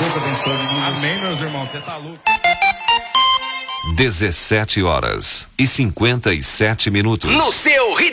Deus abençoe, meninos. Amém, meus irmãos. Você tá louco. 17h57. No seu ritmo.